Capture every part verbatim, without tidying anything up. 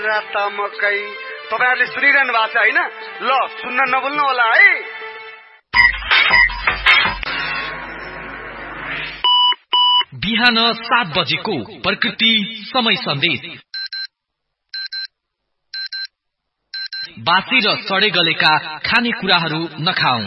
राता मकै तपाईहरुले सुनिरहनु भएको छ हैन? ल सुन्न नभुल्नु होला है। बिहान सात बजेको प्रकृति समय सन्देश। बासी र सडे गलेका खानेकुराहरू नखाऊ।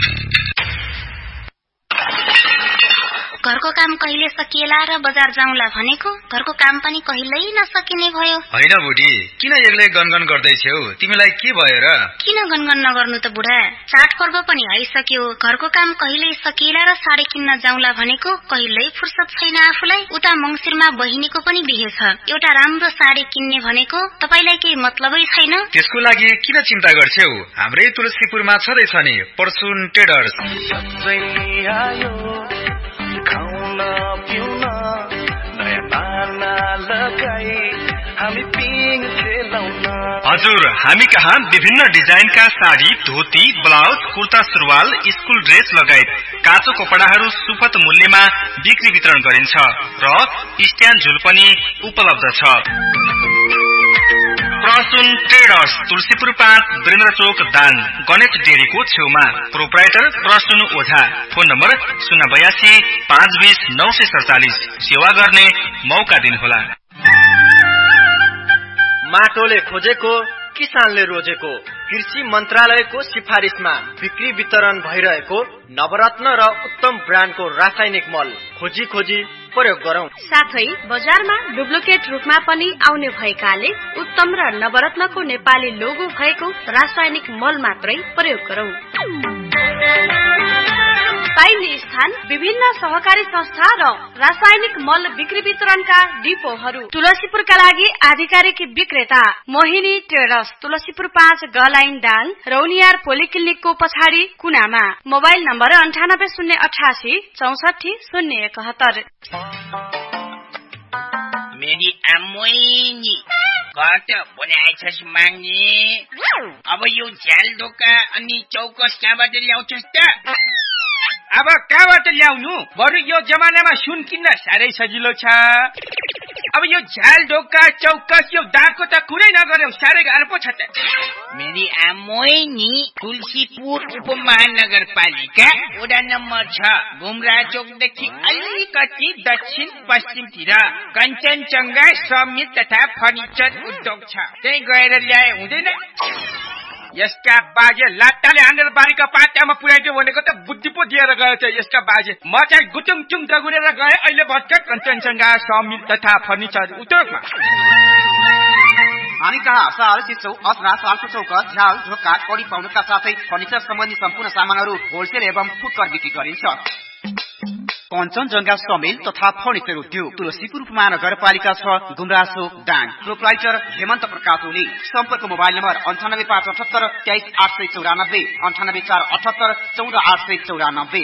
घरको काम कहिले सकिएला र बजार जाउँला भनेको घरको काम पनि कहिल्यै नसकिने भयो। हैन बुढी, किन एक्लै गनगन गर्दैछौ? तिमीलाई के भयो र? किन गनगन नगर्नु त बुढा? चाड पर्व पनि आइसक्यो। घरको काम कहिल्यै सकिएला र साडी किन्न जाउँला भनेको कहिल्यै फुर्सद छैन आफूलाई। उता मंसिरमा बहिनीको पनि बिहे छ। एउटा राम्रो साडी किन्ने भनेको तपाईलाई केही मतलबै छैन? त्यसको लागि किन चिन्ता गर्छौ? हाम्रै तुलसीपुरमा छदैछ नि पर्सुन ट्रेडर्स। हजुर, हामी कहाँ विभिन्न डिजाइनका साडी, धोती, ब्लाउज, कुर्ता सुरुवाल, स्कुल ड्रेस लगायत काँचो कपडाहरू सुपथ मूल्यमा बिक्री वितरण गरिन्छ र स्ट्यान्ड झुल पनि उपलब्ध छ। प्रसुन ट्रेडर्स, तुलसीपुर पाँच, वीरेन्द्र चोक, दान, गणेश डेरीको छेउमा। प्रोप्राइटर प्रसुन ओझा। फोन नम्बर शून्य बयासी पाँच बीस नौ सय सडचालिस। सेवा गर्ने मौका दिनुहोला। माटोले खोजेको किसानले रोजेको कृषि मन्त्रालयको सिफारिसमा बिक्री वितरण भइरहेको नवरत्न र उत्तम ब्रान्डको रासायनिक मल खोजी खोजी प्रयोग गरौं। साथै बजारमा डुप्लिकेट रूपमा पनि आउने भएकाले उत्तम र नवरत्नको नेपाली लोगो भएको रासायनिक मल मात्रै प्रयोग गरौं। पाइने स्थान विभिन्न सहकारी संस्था र रासायनिक मल बिक्री वितरणका डिपोहरू। तुलसीपुरका लागि आधिकारिक विक्रेता मोहिनी ट्रेडर्स, तुलसीपुर पाँच, गलाइन, दाङ, रौनियार पोलिक्लिनिकको पछाडि कुनामा। मोबाइल नम्बर अन्ठानब्बे शून्य अठासी चौसठी शून्य एकहत्तर। मेरी आमोइनी कत बनाएछस् माग्ने? अब यो झ्याल ढोका अनि चौकस कहाँबाट ल्याउँछस् त? अब कहाँबाट ल्याउनु? बरु यो जमानामा सुन किन्न साह्रै सजिलो छ। अब यो झ्याल ढोका चौकस यो दाँतको त कुरै नगर्यौ, साह्रै गाह्रो पो छ त। मेरी आमोइनी तुलसीपुर उपमहानगरपालिका वडा नम्बर छ, घुमरा चौकदेखि अलिकति दक्षिण पश्चिमतिर कञ्चनजङ्घा समित तथा फर्निचर उद्योग छ। त्यही गएर ल्याए हुँदैन? यसका बाजे लाट्टाले हानेर बारीका पाटामा पुर्याइदियो भनेको त बुद्धि पो दिएर गयो छ यसका बाजे। म चाहिँ गुटुङ चुङ दगुरेर गए, अहिले भर्खर कञ्चनजङ्घा समित तथा फर्निचर उद्योगमा। हामी कहाँ साल सिसौ असरा सालको चौकस झ्याल ढोका कडी पाउनुका साथै फर्निचर सम्बन्धी सम्पूर्ण सामानहरू होलसेल एवं फुटकर बिक्री गरिन्छ। कञ्चनजङ्घा समेल तथा फर्निचर उद्योग, तुलसीपुर महानगरपालिका छ, गुमराचोक, दाङ। प्रोप्राइटर हेमन्त प्रकाश ओली। सम्पर्क मोबाइल नम्बर अन्ठानब्बे पाँच अठहत्तर तेइस आठ सय चौरानब्बे, अन्ठानब्बे चार अठहत्तर चौध आठ सय चौरानब्बे।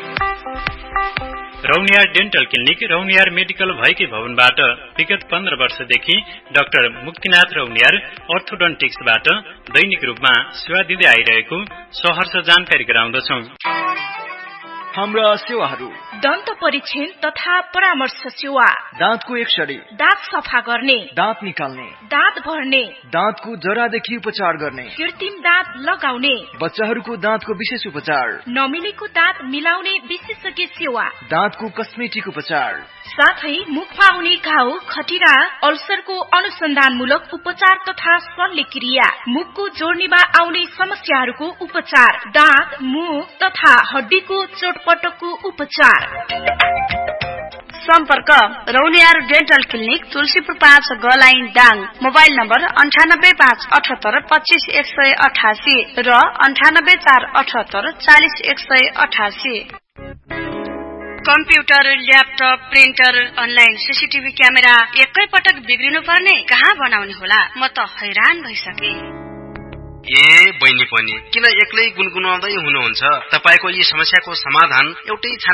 Rauniyar dental clinic Rauniyar medical भएकै भवनबाट विगत पन्ध्र वर्षदेखि डाक्टर मुक्तिनाथ रौनियार अर्थोडन्टिक्सबाट दैनिक रूपमा सेवा दिँदै आइरहेको सहर्ष जानकारी गराउँदछौं। हाम्रा सेवाहरू: दन्त परीक्षण तथा परामर्श सेवा, दाँतको एक्सरे, दाँत सफा गर्ने, दाँत निकाल्ने, दाँत भर्ने, दाँतको जरादेखि उपचार गर्ने, कृत्रिम दाँत लगाउने, बच्चाहरूको दाँतको विशेष उपचार, नमिलेको दाँत मिलाउने विशेषज्ञ सेवा, दाँतको कस्मेटिक उपचार, साथै मुखमा आउने घाउ, खटिरा, अल्सरको अनुसन्धानमूलक उपचार तथा शल्यक्रिया, मुखको जोड्नीमा आउने समस्याहरूको उपचार, दाँत, मुख तथा हड्डीको चोटपटकको उपचार। सम्पर्क रौनियार डेन्टल क्लिनिक, तुलसीपुर पाँच, गलाइन, दाङ। मोबाइल नम्बर अन्ठानब्बे पाँच अठहत्तर पच्चीस एक सय अठासी र अन्ठानब्बे चार अठहत्तर चालिस एक सय अठासी। Computer, laptop, printer, online CCTV camera एकै पटक बिग्रिनु पर्ने? कहाँ बनाउने होला? म त हैरान भइसके। ए बहिनी पनि किन एक्लै गुनगुनाउँदै हुनुहुन्छ? तपाईको यी समस्याको समाधान एउटै